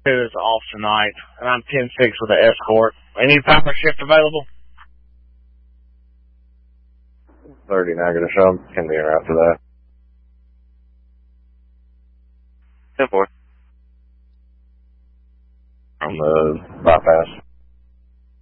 is off tonight, and I'm 10-6 with an escort. Any power shift available? 30 negative, show him. Can be here after that. 10-4. On the bypass.